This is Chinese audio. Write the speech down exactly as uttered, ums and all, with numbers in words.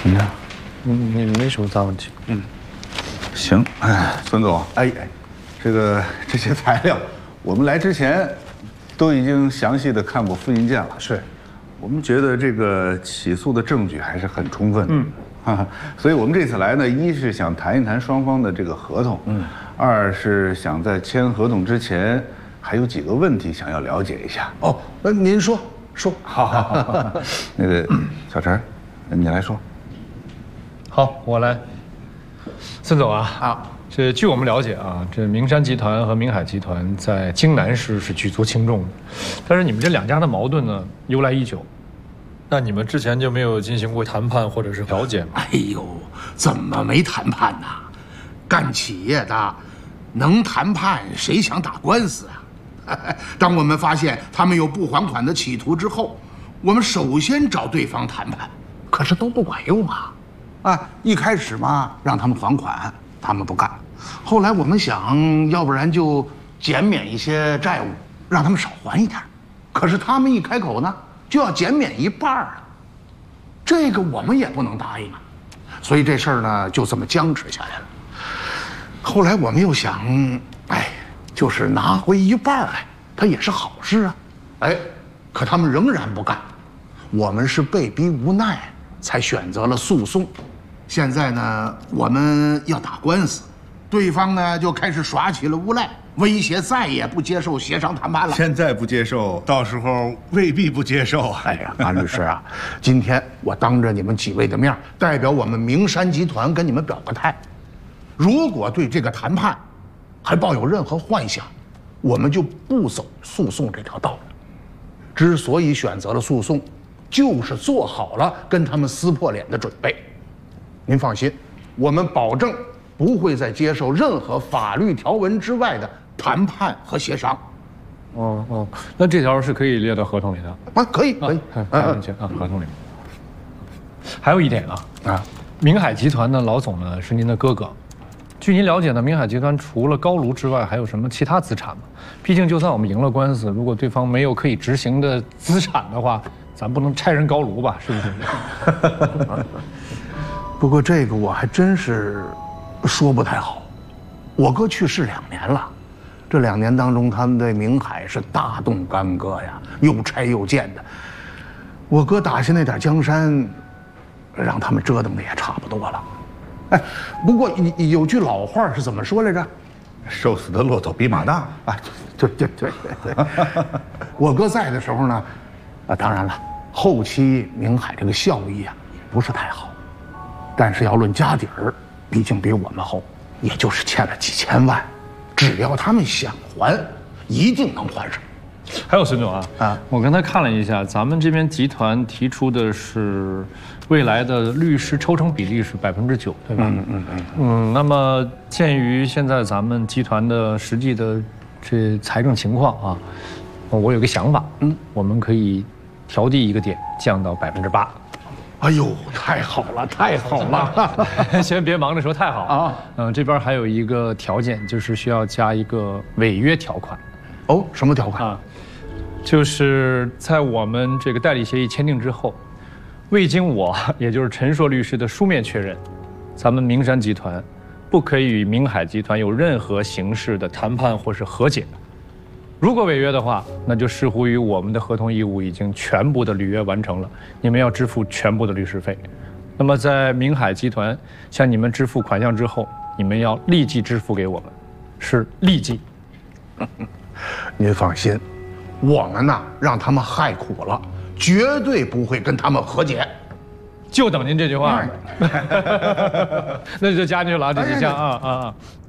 你看， 嗯，你没什么大问题。 嗯，行。哎，孙总，哎哎，这个这些材料，我们来之前都已经详细的看过复印件了。 是， 我们觉得这个起诉的证据还是很充分的。嗯。哈，所以我们这次来呢，一是想谈一谈双方的这个合同，嗯，二是想在签合同之前还有几个问题想要了解一下。 哦，那您说说。 好，好，好。那个小陈，你来说。 好，我来。孙总啊，啊，这据我们了解啊，这明山集团和明海集团在京南市是举足轻重的，但是你们这两家的矛盾呢，由来已久。那你们之前就没有进行过谈判或者是调解吗？ 哎呦，怎么没谈判呢？干企业的，能谈判谁想打官司啊？当我们发现他们有不还款的企图之后，我们首先找对方谈判，可是都不管用啊！啊，一开始嘛，让他们还款，他们不干。后来我们想，要不然就减免一些债务，让他们少还一点。可是他们一开口呢，就要减免一半啊，这个我们也不能答应啊，所以这事儿呢就这么僵持下来了。后来我们又想，哎，就是拿回一半来，它也是好事啊。哎，可他们仍然不干，我们是被逼无奈才选择了诉讼。现在呢，我们要打官司，对方呢就开始耍起了无赖。威胁再也不接受协商谈判了。 现在不接受，到时候未必不接受啊！ 哎呀，安律师啊，今天我当着你们几位的面，代表我们明山集团跟你们表个态：如果对这个谈判还抱有任何幻想，我们就不走诉讼这条道路。之所以选择了诉讼，就是做好了跟他们撕破脸的准备。您放心，我们保证不会再接受任何法律条文之外的谈判和协商。 哦哦，那这条是可以列到合同里的啊？可以可以， 嗯嗯啊，合同里。还有一点啊啊，明海集团的老总呢是您的哥哥。据您了解呢，明海集团除了高炉之外，还有什么其他资产吗？毕竟就算我们赢了官司，如果对方没有可以执行的资产的话，咱不能拆人高炉吧？是不是？ 不过这个我还真是说不太好。我哥去世两年了，这两年当中，他们对明海是大动干戈呀，又拆又建的。我哥打下那点江山，让他们折腾的也差不多了。哎，不过有有句老话是怎么说来着？ 瘦死的骆驼比马大啊！对对对对对。我哥在的时候呢，啊，当然了，后期明海这个效益啊也不是太好，但是要论家底儿，毕竟比我们厚，也就是欠了几千万，只要他们想还，一定能还上。 还有孙总啊，啊，我刚才看了一下，咱们这边集团提出的是未来的律师抽成比例是百分之九，对吧？嗯嗯嗯嗯。那么鉴于现在咱们集团的实际的这财政情况啊，我有个想法，嗯，我们可以调低一个点，降到百分之八。 哎呦，太好了，太好了！ 先别忙着说太好啊。嗯，这边还有一个条件，就是需要加一个违约条款。 哦，什么条款啊？ 就是在我们这个代理协议签订之后，未经我也就是陈硕律师的书面确认，咱们明山集团不可以与明海集团有任何形式的谈判或是和解。如果违约的话，那就视乎于我们的合同义务已经全部的履约完成了，你们要支付全部的律师费。那么在明海集团向你们支付款项之后，你们要立即支付给我们，是立即。 您放心，我们呢让他们害苦了，绝对不会跟他们和解。 就等您这句话，那就加进去了啊，这几项啊啊啊。